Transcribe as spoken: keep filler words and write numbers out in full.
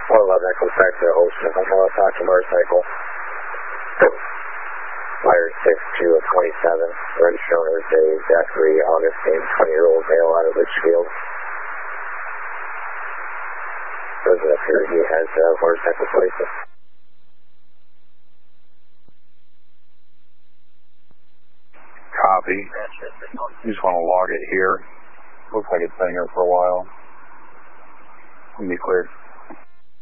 one eleven, that goes back to the Ocean. I'm going to talk to motorcycle. Flyer six two of twenty-seven, registered owner is a Zachary Augustine, twenty-year-old male out of Litchfield. Resident up here, he has uh, motorcycle places. Copy. You just want to log it here. Looks like it's been here for a while. It'll be cleared.